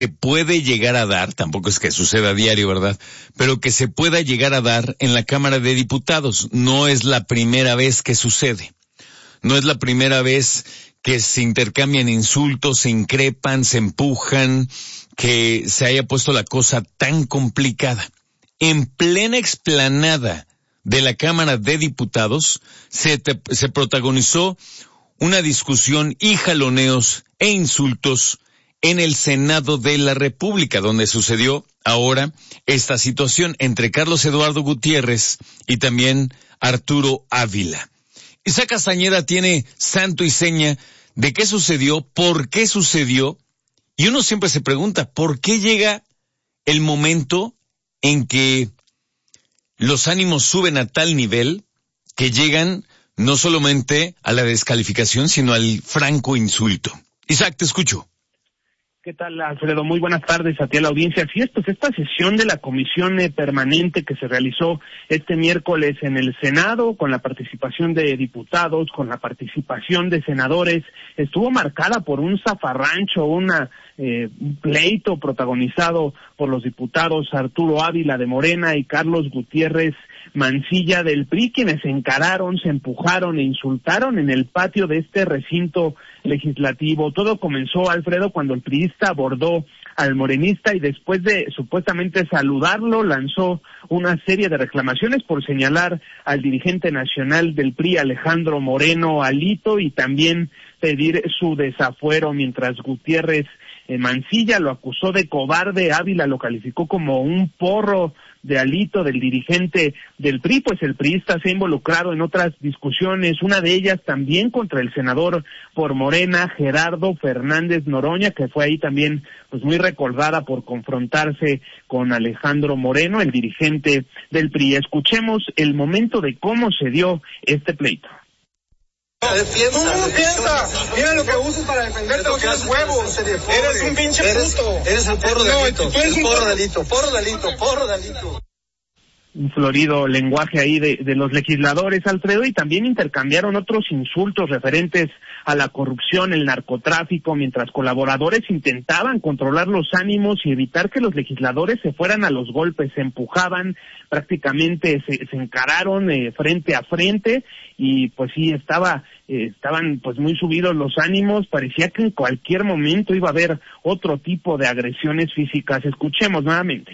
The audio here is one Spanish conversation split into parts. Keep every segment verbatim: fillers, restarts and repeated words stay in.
que puede llegar a dar, tampoco es que suceda a diario, ¿verdad? Pero que se pueda llegar a dar en la Cámara de Diputados. No es la primera vez que sucede. No es la primera vez que se intercambian insultos, se increpan, se empujan, que se haya puesto la cosa tan complicada. En plena explanada de la Cámara de Diputados se, te, se protagonizó una discusión y jaloneos e insultos en el Senado de la República, donde sucedió ahora esta situación entre Carlos Eduardo Gutiérrez y también Arturo Ávila. Isaac Castañeda tiene santo y seña de qué sucedió, por qué sucedió, y uno siempre se pregunta, ¿por qué llega el momento en que los ánimos suben a tal nivel que llegan no solamente a la descalificación, sino al franco insulto? Isaac, te escucho. ¿Qué tal, Alfredo? Muy buenas tardes a ti, a la audiencia. Así es, pues esta sesión de la comisión eh, permanente que se realizó este miércoles en el Senado, con la participación de diputados, con la participación de senadores, estuvo marcada por un zafarrancho, una, eh, un pleito protagonizado por los diputados Arturo Ávila de Morena y Carlos Gutiérrez Mancilla del P R I, quienes se encararon, se empujaron e insultaron en el patio de este recinto legislativo. Todo comenzó, Alfredo, cuando el priista abordó al morenista y después de supuestamente saludarlo, lanzó una serie de reclamaciones por señalar al dirigente nacional del P R I, Alejandro Moreno Alito, y también pedir su desafuero, mientras Gutiérrez eh, Mancilla lo acusó de cobarde. Ávila lo calificó como un porro de Alito, del dirigente del P R I, pues el priista se ha involucrado en otras discusiones, una de ellas también contra el senador por Morena, Gerardo Fernández Noroña, que fue ahí también pues muy recordada por confrontarse con Alejandro Moreno, el dirigente del P R I. Escuchemos el momento de cómo se dio este pleito. ¿Tú no piensas? Mira lo que usas para defenderte, no tienes huevos. Eres un pinche puto. Eres el porro de Alito. Tú eres un porro de Alito, porro de Alito, porro de Alito. Un florido lenguaje ahí de, de los legisladores, Alfredo, y también intercambiaron otros insultos referentes a la corrupción, el narcotráfico, mientras colaboradores intentaban controlar los ánimos y evitar que los legisladores se fueran a los golpes, se empujaban, prácticamente se, se encararon eh, frente a frente, y pues sí, estaba, eh, estaban pues muy subidos los ánimos, parecía que en cualquier momento iba a haber otro tipo de agresiones físicas. Escuchemos nuevamente.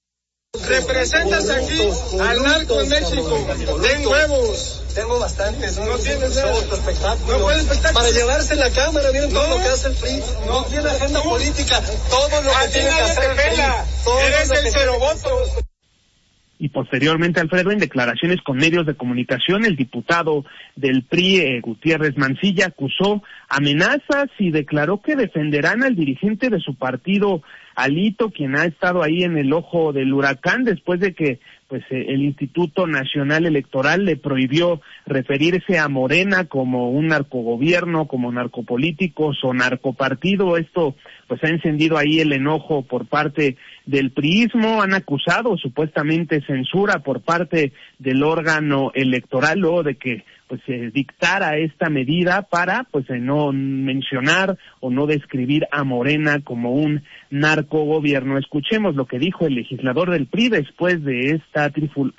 Representas aquí al narco en México. Ten huevos. Tengo bastantes. No tienes nada. No puedes espectáculo. Para llevarse la cámara, miren no, todo lo que hace el P R I. No, no tiene agenda no. política. Todo lo que tiene que hacer el P R I. Eres el cero votos. Y posteriormente, Alfredo, en declaraciones con medios de comunicación, el diputado del P R I, eh, Gutiérrez Mancilla, acusó amenazas y declaró que defenderán al dirigente de su partido, Alito, quien ha estado ahí en el ojo del huracán después de que pues eh, el Instituto Nacional Electoral le prohibió referirse a Morena como un narcogobierno, como narcopolíticos o narcopartido. Esto pues ha encendido ahí el enojo por parte del priismo. Han acusado supuestamente censura por parte del órgano electoral luego de que pues se dictara esta medida para pues no mencionar o no describir a Morena como un narcogobierno. Escuchemos lo que dijo el legislador del P R I después de esta trifulca.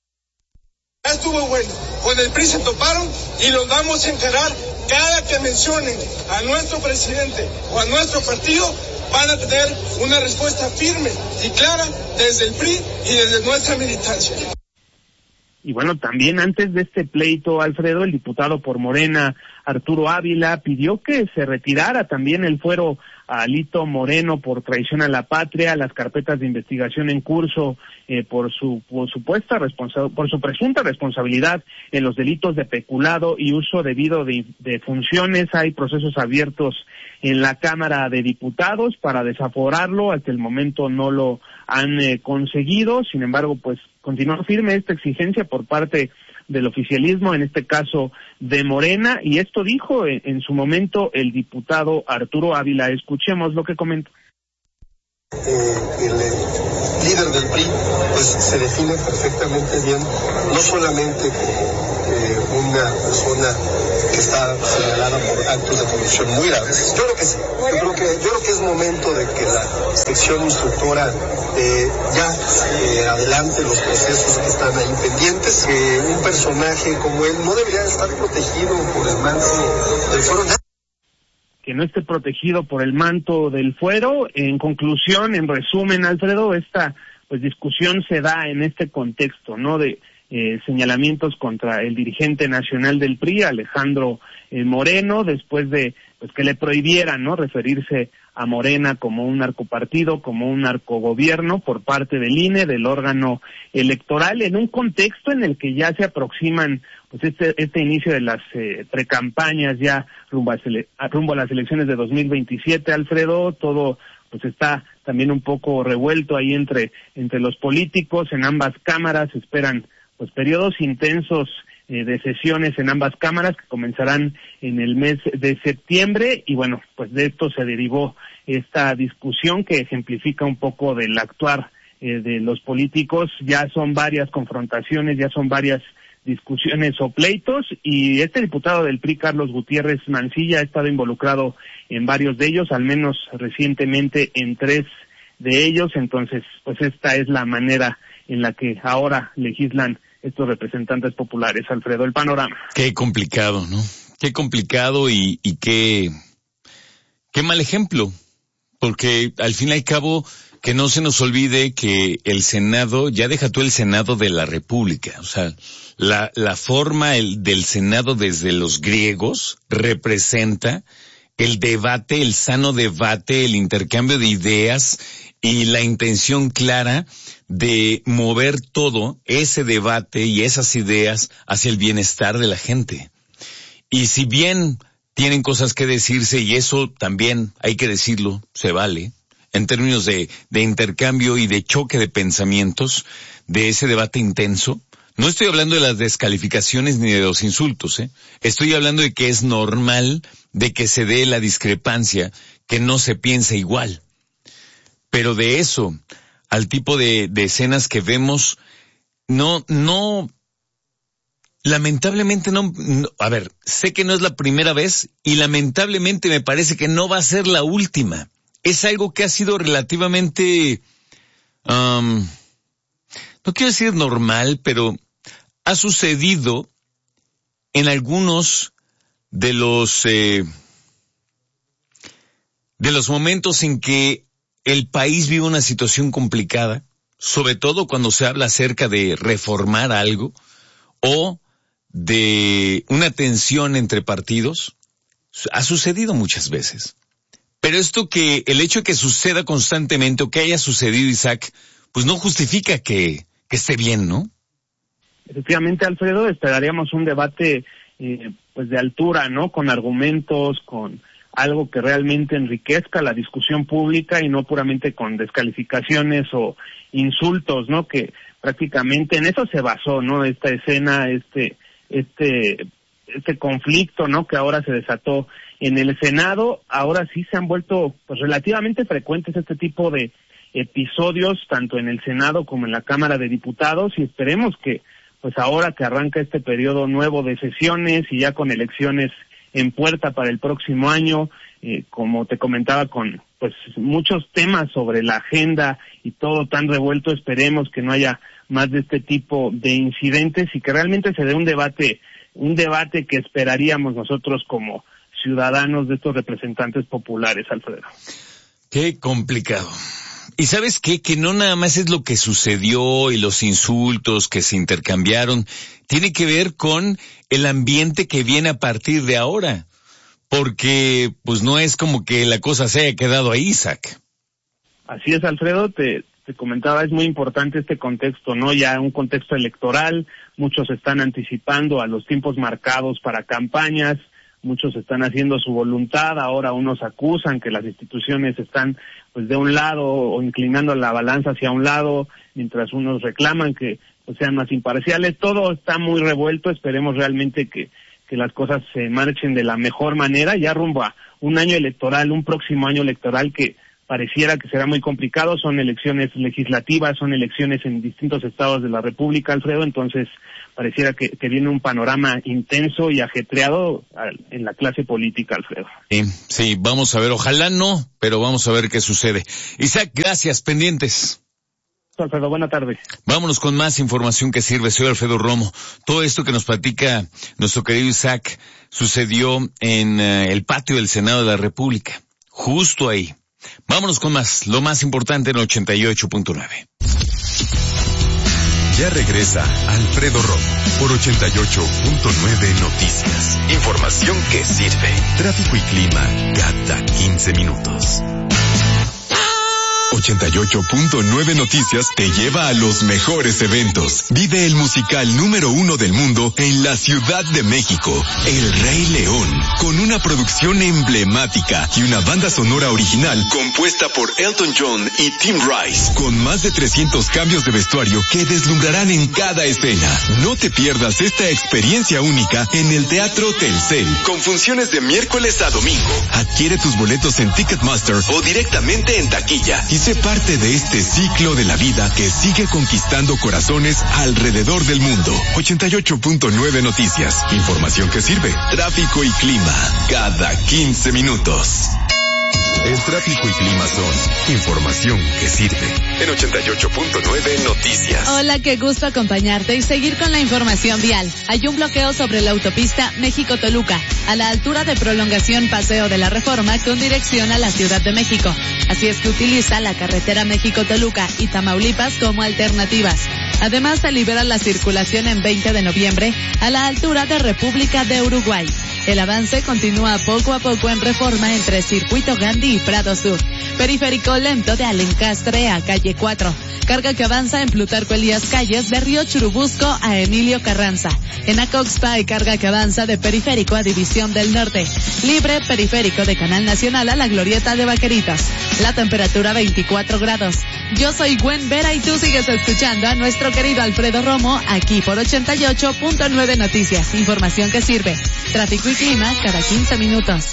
Ya estuvo bueno, con el P R I se toparon y los vamos a encarar. Cada que mencionen a nuestro presidente o a nuestro partido van a tener una respuesta firme y clara desde el P R I y desde nuestra militancia. Y bueno, también antes de este pleito, Alfredo, el diputado por Morena, Arturo Ávila, pidió que se retirara también el fuero a Alito Moreno por traición a la patria, las carpetas de investigación en curso eh, por su por supuesta responsa- por su presunta responsabilidad en los delitos de peculado y uso debido de, de funciones. Hay procesos abiertos en la Cámara de Diputados para desaforarlo. Hasta el momento no lo han eh, conseguido. Sin embargo, pues continúa firme esta exigencia por parte del oficialismo, en este caso de Morena, y esto dijo en, en su momento el diputado Arturo Ávila. Escuchemos lo que comentó. Eh, el, líder del P R I, pues se define perfectamente bien, no solamente como eh, una persona que está señalada por actos de corrupción muy graves. Yo creo que sí. Yo creo que, yo creo que es momento de que la sección instructora eh, ya eh, adelante los procesos que están ahí pendientes. Que un personaje como él no debería estar protegido por el manto del fuero. Que no esté protegido por el manto del fuero. En conclusión, en resumen, Alfredo, esta pues discusión se da en este contexto, ¿no? De eh, señalamientos contra el dirigente nacional del P R I, Alejandro eh, Moreno, después de pues que le prohibieran, ¿no?, referirse a Morena como un narcopartido, como un narcogobierno por parte del I N E, del órgano electoral, en un contexto en el que ya se aproximan pues este este inicio de las eh, precampañas ya rumbo a, sele- rumbo a las elecciones de dos mil veintisiete, Alfredo. Todo pues está también un poco revuelto ahí entre entre los políticos en ambas cámaras. Se esperan pues periodos intensos eh, de sesiones en ambas cámaras que comenzarán en el mes de septiembre, y bueno, pues de esto se derivó esta discusión que ejemplifica un poco del actuar eh, de los políticos. Ya son varias confrontaciones, ya son varias discusiones o pleitos, y este diputado del P R I, Carlos Gutiérrez Mancilla, ha estado involucrado en varios de ellos, al menos recientemente en tres de ellos. Entonces, pues esta es la manera en la que ahora legislan estos representantes populares, Alfredo, el panorama. Qué complicado, ¿no? Qué complicado y, y qué, qué mal ejemplo, porque al fin y al cabo, que no se nos olvide que el Senado, ya deja tú el Senado de la República, o sea, la, la forma el, del Senado desde los griegos representa el debate, el sano debate, el intercambio de ideas y la intención clara de mover todo ese debate y esas ideas hacia el bienestar de la gente. Y si bien tienen cosas que decirse, y eso también hay que decirlo, se vale, en términos de, de intercambio y de choque de pensamientos, de ese debate intenso, no estoy hablando de las descalificaciones ni de los insultos, ¿eh? Estoy hablando de que es normal de que se dé la discrepancia, que no se piensa igual. Pero de eso al tipo de, de escenas que vemos, no, no, lamentablemente no, no, a ver, sé que no es la primera vez y lamentablemente me parece que no va a ser la última. Es algo que ha sido relativamente, um, no quiero decir normal, pero ha sucedido en algunos de los, eh, de los momentos en que el país vive una situación complicada, sobre todo cuando se habla acerca de reformar algo o de una tensión entre partidos. Ha sucedido muchas veces. Pero esto que, el hecho de que suceda constantemente o que haya sucedido, Isaac, pues no justifica que, que esté bien, ¿no? Efectivamente, Alfredo, esperaríamos un debate eh, pues de altura, ¿no? Con argumentos, con algo que realmente enriquezca la discusión pública y no puramente con descalificaciones o insultos, ¿no? Que prácticamente en eso se basó, ¿no? Esta escena, este, este, este conflicto, ¿no? Que ahora se desató en el Senado. Ahora sí se han vuelto, pues, relativamente frecuentes este tipo de episodios, tanto en el Senado como en la Cámara de Diputados, y esperemos que, pues, ahora que arranca este periodo nuevo de sesiones y ya con elecciones en puerta para el próximo año, eh, como te comentaba, con pues muchos temas sobre la agenda y todo tan revuelto, esperemos que no haya más de este tipo de incidentes y que realmente se dé un debate, un debate que esperaríamos nosotros como ciudadanos de estos representantes populares, Alfredo. Qué complicado. Y ¿sabes qué? Que no nada más es lo que sucedió y los insultos que se intercambiaron, tiene que ver con el ambiente que viene a partir de ahora, porque pues no es como que la cosa se haya quedado ahí, Isaac. Así es, Alfredo, te, te comentaba, es muy importante este contexto, ¿no? Ya un contexto electoral, muchos están anticipando a los tiempos marcados para campañas, muchos están haciendo su voluntad, ahora unos acusan que las instituciones están pues de un lado o inclinando la balanza hacia un lado, mientras unos reclaman que pues, sean más imparciales. Todo está muy revuelto, esperemos realmente que, que las cosas se marchen de la mejor manera, ya rumbo a un año electoral, un próximo año electoral que pareciera que será muy complicado. Son elecciones legislativas, son elecciones en distintos estados de la República, Alfredo, entonces pareciera que, que viene un panorama intenso y ajetreado en la clase política, Alfredo. Sí, sí, vamos a ver, ojalá no, pero vamos a ver qué sucede. Isaac, gracias, pendientes. Alfredo, buena tarde. Vámonos con más información que sirve. Soy Alfredo Romo. Todo esto que nos platica nuestro querido Isaac sucedió en uh, el patio del Senado de la República, justo ahí. Vámonos con más, lo más importante en ochenta y ocho punto nueve. Ya regresa Alfredo Romo por ochenta y ocho punto nueve Noticias. Información que sirve. Tráfico y clima cada quince minutos. ochenta y ocho punto nueve Noticias te lleva a los mejores eventos. Vive el musical número uno del mundo en la Ciudad de México, El Rey León, con una producción emblemática y una banda sonora original compuesta por Elton John y Tim Rice, con más de trescientos cambios de vestuario que deslumbrarán en cada escena. No te pierdas esta experiencia única en el Teatro Telcel, con funciones de miércoles a domingo. Adquiere tus boletos en Ticketmaster o directamente en taquilla y sé parte de este ciclo de la vida que sigue conquistando corazones alrededor del mundo. ochenta y ocho punto nueve Noticias. Información que sirve. Tráfico y clima cada quince minutos. El tráfico y clima son información que sirve. En ochenta y ocho punto nueve Noticias. Hola, qué gusto acompañarte y seguir con la información vial. Hay un bloqueo sobre la autopista México-Toluca, a la altura de prolongación Paseo de la Reforma con dirección a la Ciudad de México. Así es que utiliza la carretera México-Toluca y Tamaulipas como alternativas. Además, se libera la circulación en veinte de noviembre a la altura de República de Uruguay. El avance continúa poco a poco en Reforma entre Circuito Gandhi y Prado Sur. Periférico lento de Alencastre a Calle cuatro. Carga que avanza en Plutarco Elías Calles de Río Churubusco a Emilio Carranza. En Acoxpa hay carga que avanza de Periférico a División del Norte. Libre Periférico de Canal Nacional a la Glorieta de Vaqueritas. La temperatura veinticuatro grados. Yo soy Gwen Vera y tú sigues escuchando a nuestro querido Alfredo Romo aquí por ochenta y ocho punto nueve Noticias. Información que sirve. Tráfico y clima cada quince minutos.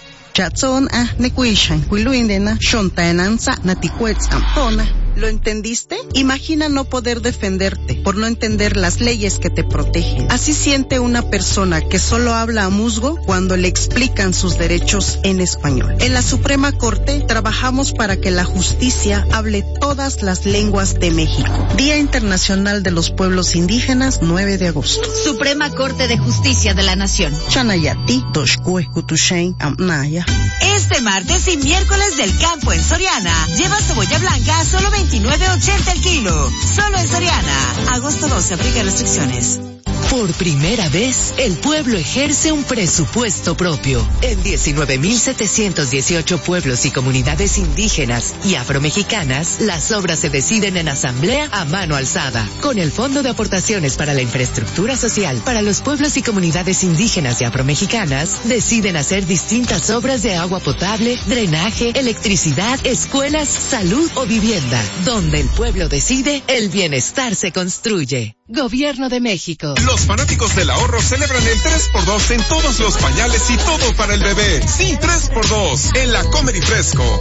Chatson a Nequishan, Quiluindena, Shontaenanza, Naticuetz, Ampona. ¿Lo entendiste? Imagina no poder defenderte por no entender las leyes que te protegen. Así siente una persona que solo habla a musgo cuando le explican sus derechos en español. En la Suprema Corte trabajamos para que la justicia hable todas las lenguas de México. Día Internacional de los Pueblos Indígenas, nueve de agosto. Suprema Corte de Justicia de la Nación. Chanayati, Toshkue, Kutushain, Amnaya. Este martes y miércoles del campo en Soriana, lleva cebolla blanca a solo veintinueve ochenta el kilo. Solo en Soriana. Agosto doce, aplica restricciones. Por primera vez, el pueblo ejerce un presupuesto propio. En diecinueve mil setecientos dieciocho pueblos y comunidades indígenas y afromexicanas, las obras se deciden en asamblea a mano alzada. Con el Fondo de Aportaciones para la Infraestructura Social para los pueblos y comunidades indígenas y afromexicanas, deciden hacer distintas obras de agua potable, drenaje, electricidad, escuelas, salud o vivienda. Donde el pueblo decide, el bienestar se construye. Gobierno de México. Los fanáticos del ahorro celebran el tres por dos en todos los pañales y todo para el bebé. Sí, tres por dos en la Comer y Fresco.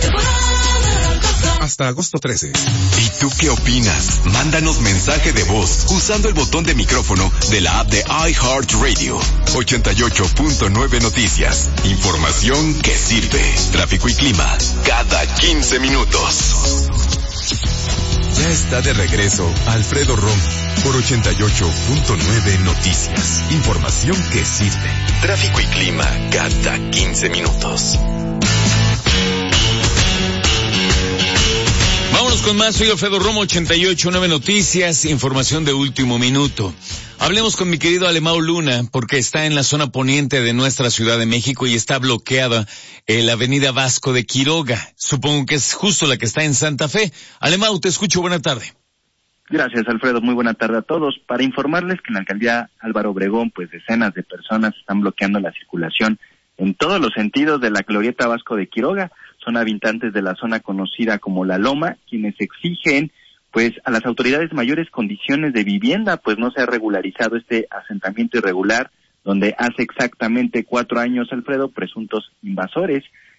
Hasta agosto trece. ¿Y tú qué opinas? Mándanos mensaje de voz usando el botón de micrófono de la app de iHeartRadio. ochenta y ocho punto nueve Noticias. Información que sirve. Tráfico y clima cada quince minutos. Ya está de regreso Alfredo Romo por ochenta y ocho punto nueve Noticias. Información que sirve. Tráfico y clima cada quince minutos. Vámonos con más. Soy Alfredo Romo, ochenta y ocho punto nueve Noticias. Información de último minuto. Hablemos con mi querido Alemão Luna, porque está en la zona poniente de nuestra Ciudad de México y está bloqueada eh, la avenida Vasco de Quiroga. Supongo que es justo la que está en Santa Fe. Alemão, te escucho, buena tarde. Gracias, Alfredo, muy buena tarde a todos. Para informarles que en la alcaldía Álvaro Obregón, pues decenas de personas están bloqueando la circulación en todos los sentidos de la glorieta Vasco de Quiroga. Son habitantes de la zona conocida como La Loma, quienes exigen pues a las autoridades mayores condiciones de vivienda, pues no se ha regularizado este asentamiento irregular, donde hace exactamente cuatro años, Alfredo, presuntos invasores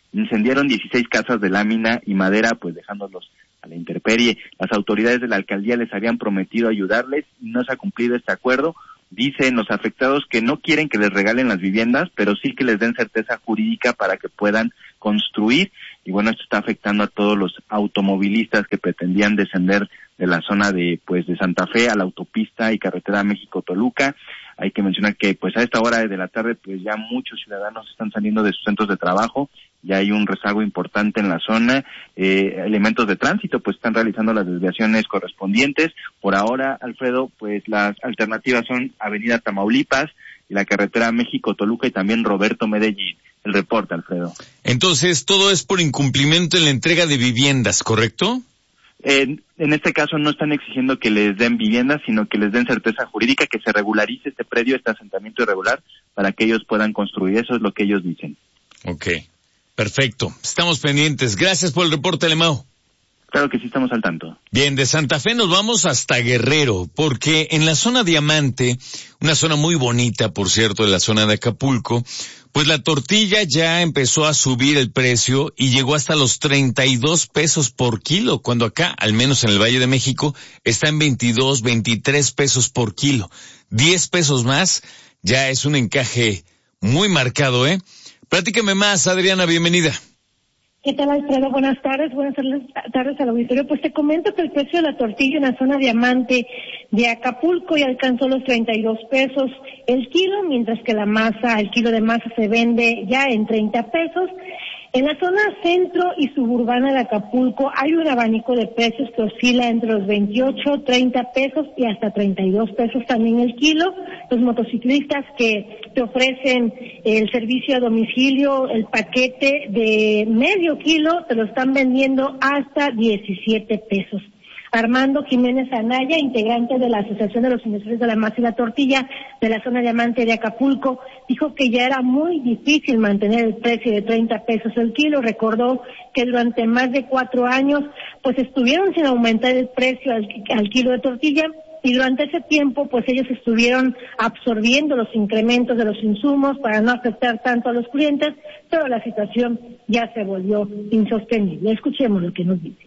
incendiaron dieciséis casas de lámina y madera, pues dejándolos a la intemperie. Las autoridades de la alcaldía les habían prometido ayudarles y no se ha cumplido este acuerdo. Dicen los afectados que no quieren que les regalen las viviendas, pero sí que les den certeza jurídica para que puedan construir. Y bueno, esto está afectando a todos los automovilistas que pretendían descender de la zona de pues de Santa Fe a la autopista y carretera México-Toluca. Hay que mencionar que pues a esta hora de la tarde pues ya muchos ciudadanos están saliendo de sus centros de trabajo, ya hay un rezago importante en la zona, eh, elementos de tránsito pues están realizando las desviaciones correspondientes. Por ahora, Alfredo, pues las alternativas son Avenida Tamaulipas y la carretera México-Toluca y también Roberto Medellín. El reporte, Alfredo. Entonces, todo es por incumplimiento en la entrega de viviendas, ¿correcto? Eh, en este caso no están exigiendo que les den viviendas, sino que les den certeza jurídica, que se regularice este predio, este asentamiento irregular, para que ellos puedan construir. Eso es lo que ellos dicen. Ok, perfecto. Estamos pendientes. Gracias por el reporte, Alemão. Claro que sí, estamos al tanto. Bien, de Santa Fe nos vamos hasta Guerrero, porque en la zona Diamante, una zona muy bonita, por cierto, de la zona de Acapulco, pues la tortilla ya empezó a subir el precio y llegó hasta los treinta y dos pesos por kilo, cuando acá, al menos en el Valle de México, está en veintidós, veintitrés pesos por kilo. diez pesos más, ya es un encaje muy marcado, ¿eh? Platícame más, Adriana, bienvenida. ¿Qué tal, Alfredo? Buenas tardes, buenas tardes al auditorio. Pues te comento que el precio de la tortilla en la zona Diamante de Acapulco ya alcanzó los treinta y dos pesos el kilo, mientras que la masa, el kilo de masa se vende ya en treinta pesos. En la zona centro y suburbana de Acapulco hay un abanico de precios que oscila entre los veintiocho, treinta pesos y hasta treinta y dos pesos también el kilo. Los motociclistas que te ofrecen el servicio a domicilio, el paquete de medio kilo, te lo están vendiendo hasta diecisiete pesos. Armando Jiménez Anaya, integrante de la Asociación de los Industriales de la Masa y la Tortilla de la zona Diamante de Acapulco, dijo que ya era muy difícil mantener el precio de treinta pesos el kilo. Recordó que durante más de cuatro años pues estuvieron sin aumentar el precio al, al kilo de tortilla, y durante ese tiempo pues ellos estuvieron absorbiendo los incrementos de los insumos para no afectar tanto a los clientes, pero la situación ya se volvió insostenible. Escuchemos lo que nos dice.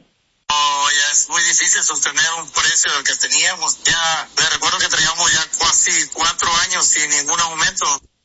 Ya es muy difícil sostener un precio del que teníamos. Ya, me recuerdo que teníamos ya casi cuatro años sin ningún aumento.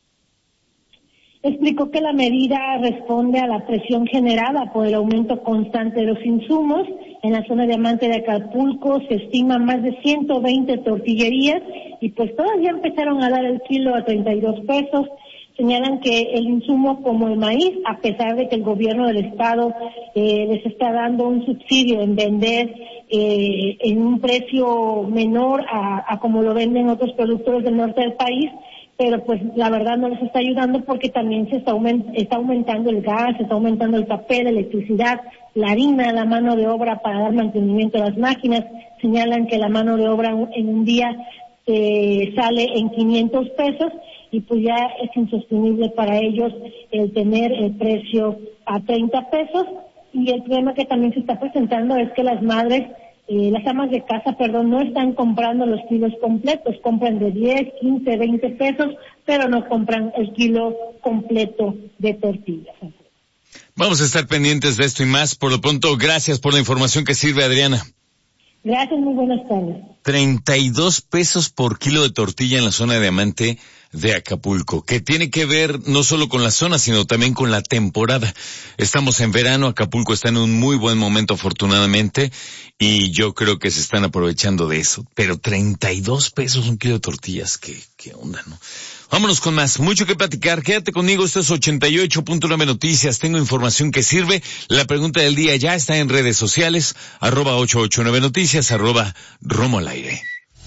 Explicó que la medida responde a la presión generada por el aumento constante de los insumos. En la zona Diamante de Acapulco se estiman más de ciento veinte tortillerías y pues todas ya empezaron a dar el kilo a treinta y dos pesos. Señalan que el insumo como el maíz, a pesar de que el gobierno del estado eh, les está dando un subsidio en vender eh, en un precio menor a, a como lo venden otros productores del norte del país, pero pues la verdad no les está ayudando porque también se está, aument- está aumentando el gas, se está aumentando el papel, la electricidad, la harina, la mano de obra para dar mantenimiento a las máquinas. Señalan que la mano de obra en un día eh, sale en quinientos pesos y pues ya es insostenible para ellos el tener el precio a treinta pesos. Y el problema que también se está presentando es que las madres, eh, las amas de casa, perdón, no están comprando los kilos completos, compran de diez, quince, veinte pesos, pero no compran el kilo completo de tortillas. Vamos a estar pendientes de esto y más. Por lo pronto, gracias por la información que sirve, Adriana. Gracias, muy buenas tardes. treinta y dos pesos por kilo de tortilla en la zona de Diamante de Acapulco, que tiene que ver no solo con la zona, sino también con la temporada. Estamos en verano, Acapulco está en un muy buen momento afortunadamente, y yo creo que se están aprovechando de eso. Pero treinta y dos pesos un kilo de tortillas, qué, qué onda, ¿no? Vámonos con más, mucho que platicar, quédate conmigo, esto es ochenta y ocho punto nueve Noticias, tengo información que sirve, la pregunta del día ya está en redes sociales, arroba ochocientos ochenta y nueve Noticias, arroba Romo al Aire.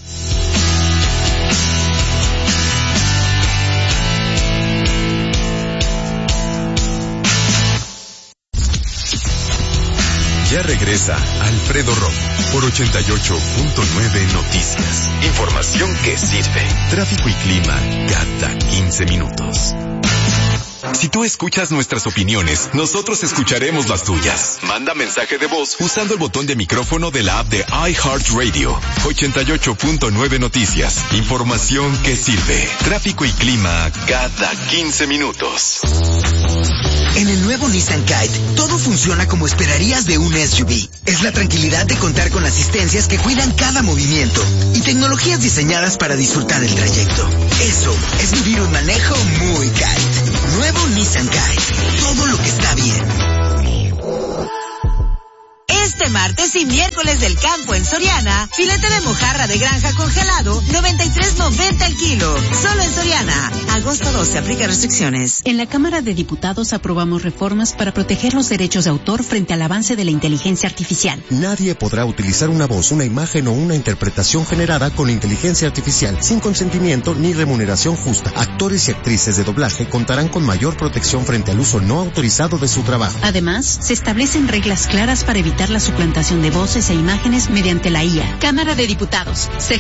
Ya regresa Alfredo Romo por ochenta y ocho punto nueve Noticias. Información que sirve. Tráfico y clima cada quince minutos. Si tú escuchas nuestras opiniones, nosotros escucharemos las tuyas. Manda mensaje de voz usando el botón de micrófono de la app de iHeartRadio. ochenta y ocho punto nueve Noticias. Información que sirve. Tráfico y clima cada quince minutos. En el nuevo Nissan Kite, todo funciona como esperarías de un S U V. Es la tranquilidad de contar con asistencias que cuidan cada movimiento y tecnologías diseñadas para disfrutar el trayecto. Eso es vivir un manejo muy Kite. Nuevo Nissan Kite. Todo lo que está bien. Este martes y miércoles del campo en Soriana, filete de mojarra de granja congelado, noventa y tres noventa el kilo. Solo en Soriana. Agosto doce, aplica restricciones. En la Cámara de Diputados aprobamos reformas para proteger los derechos de autor frente al avance de la inteligencia artificial. Nadie podrá utilizar una voz, una imagen o una interpretación generada con inteligencia artificial sin consentimiento ni remuneración justa. Actores y actrices de doblaje contarán con mayor protección frente al uso no autorizado de su trabajo. Además, se establecen reglas claras para evitar la suplantación de voces e imágenes mediante la I A. Cámara de Diputados.